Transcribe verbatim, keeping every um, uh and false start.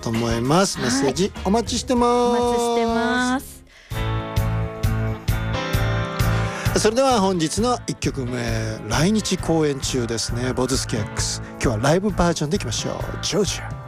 と思います。メッセージお待ちしてます。 お待ちしてます。 それでは本日のいっきょくめ、来日公演中ですね、ボズスキ X。 今日はライブバージョンでいきましょう。ジョージア。